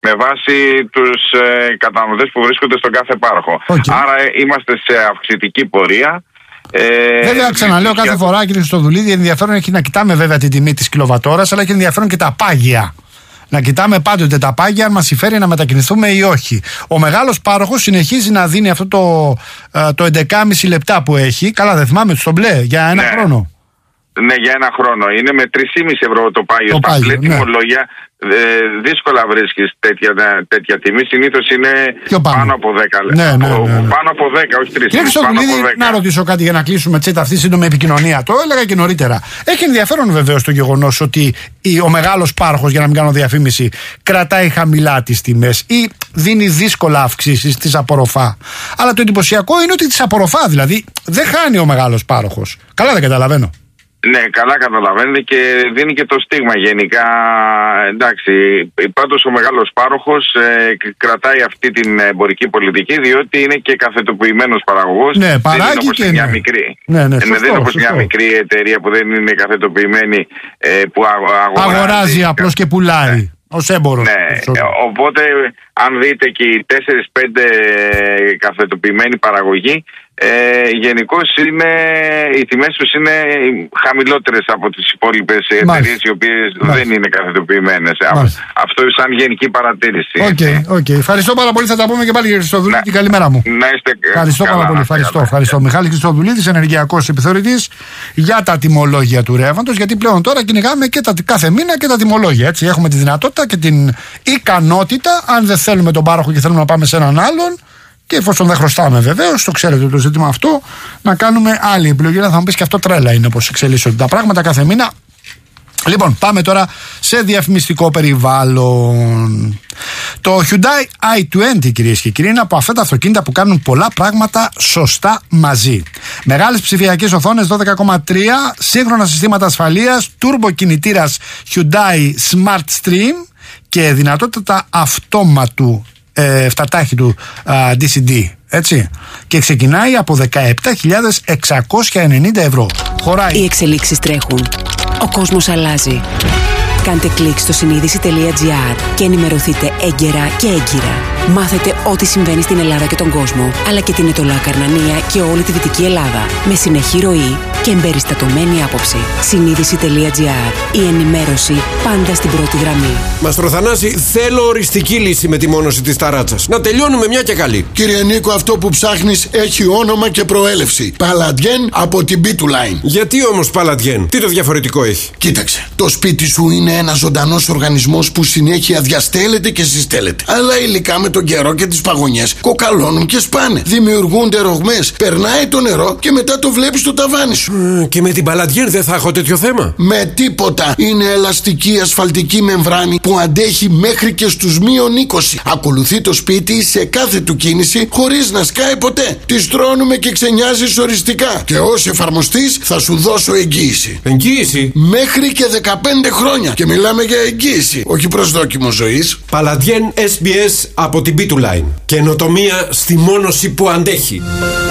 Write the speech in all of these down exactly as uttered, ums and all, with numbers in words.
με βάση τους ε, καταναλωτές που βρίσκονται στον κάθε πάροχο. Okay. Άρα ε, είμαστε σε αυξητική πορεία. Ε, βέβαια, ξαναλέω κάθε φορά, κύριε Χριστοδουλίδη, ενδιαφέρον έχει να κοιτάμε βέβαια την τιμή της κιλοβατόρας, αλλά έχει ενδιαφέρον και τα πάγια. Να κοιτάμε πάντοτε τα πάγια, αν μας συμφέρει να μετακινηθούμε ή όχι. Ο μεγάλος πάροχος συνεχίζει να δίνει αυτό το, το έντεκα κόμμα πέντε λεπτά που έχει. Καλά, δεν θυμάμαι, στο μπλε, για ένα ναι. χρόνο. Ναι, για ένα χρόνο. Είναι με τρία κόμμα πέντε ευρώ το πάγιο. Το Στα πάγιο, απλή ναι. τιμολόγια ε, δύσκολα βρίσκεις τέτοια, τέτοια τιμή. Συνήθως είναι πάνω. πάνω από δέκα. Ναι, ναι, ναι, ναι. Πάνω από δέκα, όχι τρία. Κύριε Χριστοδουλίδη, να ρωτήσω κάτι για να κλείσουμε τσίτα αυτή σύντομη επικοινωνία. Το έλεγα και νωρίτερα. Έχει ενδιαφέρον βεβαίως το γεγονός ότι ο μεγάλος πάροχος, για να μην κάνω διαφήμιση, κρατάει χαμηλά τις τιμές ή δίνει δύσκολα αυξήσεις, τις απορροφά. Αλλά το εντυπωσιακό είναι ότι τις απορροφά, δηλαδή δεν χάνει ο μεγάλος πάροχος. Καλά δεν καταλαβαίνω. Ναι, καλά καταλαβαίνετε και δίνει και το στίγμα γενικά. Εντάξει, πάντως ο μεγάλος πάροχος ε, κρατάει αυτή την εμπορική πολιτική, διότι είναι και καθετοποιημένος παραγωγός. Ναι, παράγει και μια ναι. μικρή. Ναι, ναι, ε, σωστό, δεν είναι όπως σωστό. μια μικρή εταιρεία που δεν είναι καθετοποιημένη, ε, που αγοράζει. Αγοράζει απλώς και πουλάει. Ναι. Ως έμπορος. Ναι, οπότε αν δείτε και οι τέσσερα πέντε καθετοποιημένοι παραγωγοί, ε, γενικώς είναι, οι τιμές τους είναι χαμηλότερες από τις υπόλοιπες εταιρείες οι οποίες Μάλιστα. δεν είναι καθετοποιημένες. Μάλιστα. Αυτό σαν γενική παρατήρηση. Οκ, okay, okay. Ευχαριστώ πάρα πολύ. Θα τα πούμε και πάλι, κύριε Χριστοδουλίδη, και καλημέρα μου. Να είστε Ευχαριστώ καλά, πάρα πολύ. Ευχαριστώ. ευχαριστώ. Μιχάλη Χριστοδουλίδης, ενεργειακός επιθεωρητής, για τα τιμολόγια του ρεύματος, γιατί πλέον τώρα κυνηγάμε και τα, κάθε μήνα και τα τιμολόγια. Έτσι. Έχουμε τη δυνατότητα και την ικανότητα, αν δεν θέλουμε τον πάροχο και θέλουμε να πάμε σε έναν άλλον, και εφόσον δεν χρωστάμε βεβαίως, το ξέρετε το ζήτημα αυτό, να κάνουμε άλλη επιλογή. Θα μου πεις και αυτό τρέλα είναι πως εξελίσσονται τα πράγματα κάθε μήνα. Λοιπόν, πάμε τώρα σε διαφημιστικό περιβάλλον. Το Hyundai άι είκοσι, κυρίες και κύριοι, είναι από αυτά τα αυτοκίνητα που κάνουν πολλά πράγματα σωστά μαζί. Μεγάλες ψηφιακές οθόνες δώδεκα κόμμα τρία, σύγχρονα συστήματα ασφαλείας, turbo κινητήρας Hyundai Smart Stream και δυνατότητα αυτόματου ε, εφτατάχητου ε, ντι σι ντι. Έτσι. Και ξεκινάει από δεκαεπτά χιλιάδες εξακόσια ενενήντα ευρώ. Χωράει. Οι εξελίξεις τρέχουν. Ο κόσμος αλλάζει. Κάντε κλικ στο συνείδηση τελεία τζι άρ και ενημερωθείτε έγκαιρα και έγκυρα. Μάθετε ό,τι συμβαίνει στην Ελλάδα και τον κόσμο, αλλά και την Ετωλά Καρνανία και όλη τη Δυτική Ελλάδα. Με συνεχή ροή και εμπεριστατωμένη άποψη. συνείδηση τελεία τζι άρ. Η ενημέρωση πάντα στην πρώτη γραμμή. Μαστρο Θανάση, θέλω οριστική λύση με τη μόνωση της ταράτσας. Να τελειώνουμε μια και καλή. Κύριε Νίκο, αυτό που ψάχνεις έχει όνομα και προέλευση. Παλαντιέν από την Bituline. Γιατί όμως Παλαντιέν, τι το διαφορετικό έχει? Κοίταξε, το σπίτι σου είναι ένας ζωντανός οργανισμός που συνέχεια διαστέλλεται και συστέλλεται. Αλλά υλικά με τον καιρό και τις παγωνιές κοκαλώνουν και σπάνε. Δημιουργούνται ρογμές, περνάει το νερό και μετά το βλέπεις στο ταβάνι σου. Mm, και με την Παλαντιέν δεν θα έχω τέτοιο θέμα? Με τίποτα. Είναι ελαστική ασφαλτική μεμβράνη που αντέχει μέχρι και στους μείον είκοσι. Ακολουθεί το σπίτι σε κάθε του κίνηση χωρίς να σκάει ποτέ. Τη στρώνουμε και ξενιάζεις οριστικά. Και ως εφαρμοστής θα σου δώσω εγγύηση. Εγγύηση? Μέχρι και δεκαπέντε χρόνια. Και μιλάμε για εγγύηση, όχι προσδόκιμο ζωής. Παλαντιέν ες μπι ες από την Bituline. Καινοτομία στη μόνωση που αντέχει.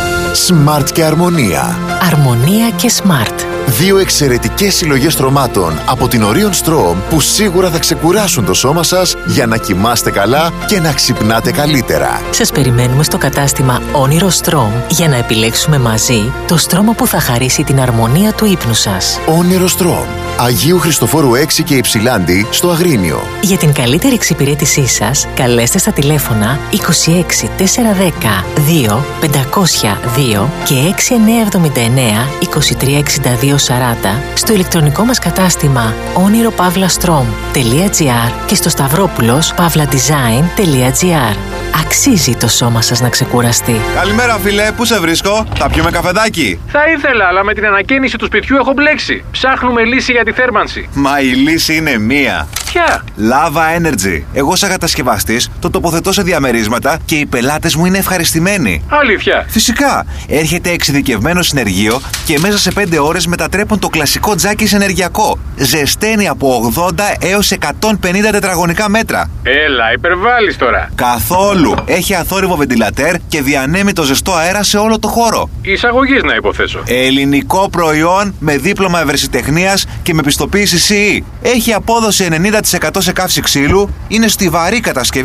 Smart και Αρμονία. Αρμονία και Smart. Δύο εξαιρετικές συλλογές στρωμάτων από την Orion Strom που σίγουρα θα ξεκουράσουν το σώμα σας για να κοιμάστε καλά και να ξυπνάτε καλύτερα. Σας περιμένουμε στο κατάστημα Όνειρο Strom για να επιλέξουμε μαζί το στρώμα που θα χαρίσει την αρμονία του ύπνου σας. Όνειρο Strom. Αγίου Χριστοφόρου έξι και Υψηλάντη στο Αγρίνιο. Για την καλύτερη εξυπηρέτησή σας, καλέστε στα τηλέφωνα είκοσι έξι τετρακόσια δέκα δύο πεντακόσια δύο και έξι εννιά εβδομήντα εννέα είκοσι τρία εξήντα δύο σαράντα στο ηλεκτρονικό μας κατάστημα όνειρο παύλα στρομ τελεία τζι άρ και στο σταυρόπουλος παύλα design τελεία τζι άρ. Αξίζει το σώμα σας να ξεκουραστεί. Καλημέρα, φίλε, πού σε βρίσκω? Θα πιούμε καφεδάκι? Θα ήθελα, αλλά με την ανακαίνιση του σπιτιού έχω μπλέξει. Ψάχνουμε λύση για τη θέρμανση. Μα η λύση είναι μία. Ποια? Lava Energy. Εγώ σαν κατασκευαστής το τοποθετώ σε διαμερίσματα και οι πελάτες μου είναι ευχαριστημένοι. Αλήθεια? Φυσικά. Έρχεται εξειδικευμένο συνεργείο και μέσα σε πέντε ώρες μετατρέπουν το κλασικό τζάκι σε ενεργειακό. Ζεσταίνει από ογδόντα έως εκατόν πενήντα τετραγωνικά μέτρα. Έλα, υπερβάλλεις τώρα. Καθόλου. Έχει αθόρυβο βεντιλατέρ και διανέμει το ζεστό αέρα σε όλο το χώρο. Εισαγωγής να υποθέσω. Ελληνικό προϊόν με δίπλωμα ευρεσιτεχνίας και με πιστοποίηση σι ι. Έχει απόδοση ενενήντα τοις εκατό σε καύση ξύλου. Είναι στιβαρή κατασκευή.